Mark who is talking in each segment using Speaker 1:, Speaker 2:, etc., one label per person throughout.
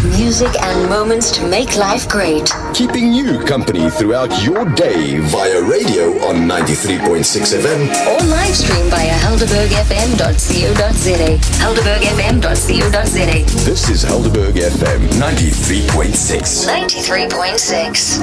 Speaker 1: Music and moments to make life great.
Speaker 2: Keeping you company throughout your day via radio on 93.6 FM.
Speaker 1: Or live stream via helderbergfm.co.za. helderbergfm.co.za.
Speaker 2: This is Helderberg FM 93.6.
Speaker 1: 93.6.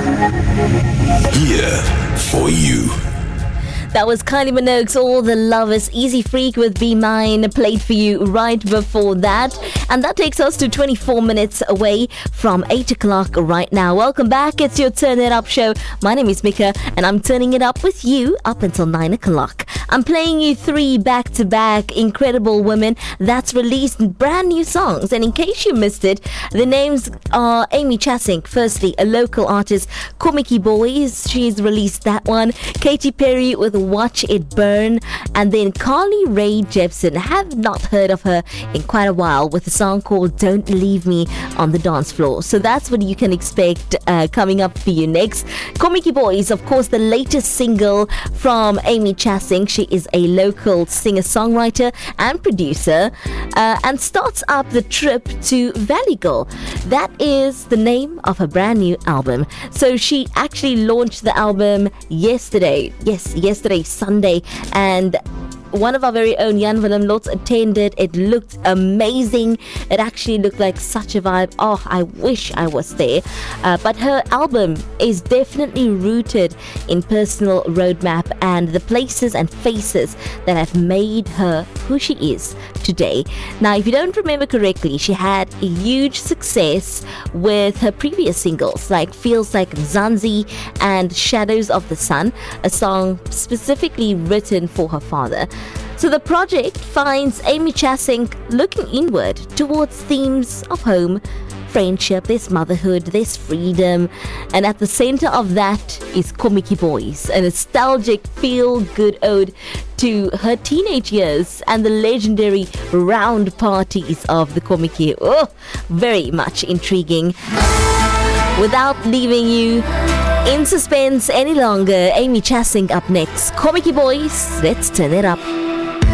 Speaker 2: Here for you.
Speaker 3: That was Kylie Minogue's All the Love is Easy Freak with Be Mine, played for you right before that. And that takes us to 24 minutes away from 8 o'clock right now. Welcome back. It's your Turn It Up show. My name is Mika and I'm turning it up with you up until 9 o'clock. I'm playing you 3 back-to-back incredible women that's released brand new songs. And in case you missed it, the names are Amy Chasink, firstly, a local artist, Komiki Boys, she's released that one. Katy Perry with Watch It Burn, and then Carly Rae Jepsen. Have not heard of her in quite a while, with a song called Don't Leave Me on the Dance Floor. So that's what you can expect coming up for you next. Komiki Boys, of course, the latest single from Amy Chasink. She is a local singer-songwriter and producer, and starts up the trip to Valley Girl. That is the name of her brand new album. So she actually launched the album yesterday. Yes, yesterday, Sunday, and one of our very own Jan Willem Lotz attended. It looked amazing. It actually looked like such a vibe. Oh, I wish I was there. But her album is definitely rooted in personal roadmap and the places and faces that have made her who she is today. Now, if you don't remember correctly, she had a huge success with her previous singles like Feels Like Mzansi and Shadows of the Sun, a song specifically written for her father. So the project finds Amy Chasink looking inward towards themes of home, friendship, there's motherhood, there's freedom, and at the center of that is Komiki Boys, a nostalgic feel-good ode to her teenage years and the legendary round parties of the Komiki. Oh, very much intriguing. Without leaving you in suspense any longer, Amy Chasink up next. Komiki Boys, let's turn it up.